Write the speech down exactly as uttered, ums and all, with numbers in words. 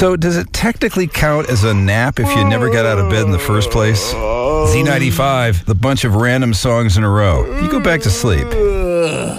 So does it technically count as a nap if you never got out of bed in the first place? Z ninety-five, the bunch of random songs in a row. You go back to sleep.